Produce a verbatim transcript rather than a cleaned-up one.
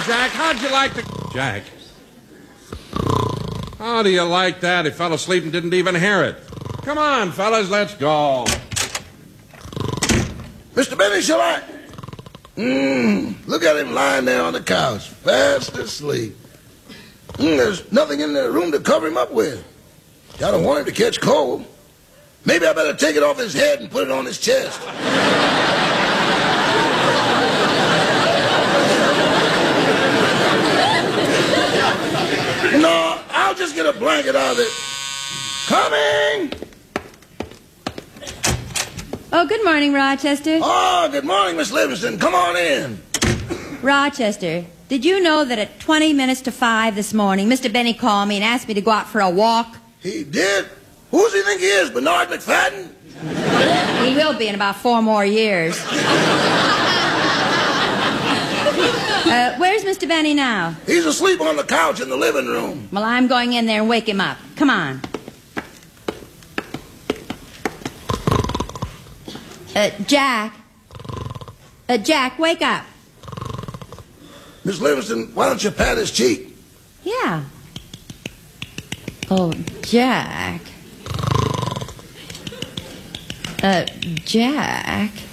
Jack, how'd you like the... Jack. How do you like that? He fell asleep and didn't even hear it. Come on, fellas, let's go. Mister Benny, shall I? Mmm, look at him lying there on the couch, fast asleep. Mm, there's nothing in the room to cover him up with. I don't want him to catch cold. Maybe I better take it off his head and put it on his chest. No, I'll just get a blanket out of it. Coming! Oh, good morning, Rochester. Oh, good morning, Miss Livingston. Come on in. Rochester, did you know that at twenty minutes to five this morning, Mister Benny called me and asked me to go out for a walk? He did? Who does he think he is, Bernard McFadden? He will be in about four more years. uh, where's Mister Benny now? He's asleep on the couch in the living room. Well, I'm going in there and wake him up. Come on. Uh, Jack. Uh, Jack, wake up. Miss Livingston, why don't you pat his cheek? Yeah. Oh, Jack. Uh, Jack.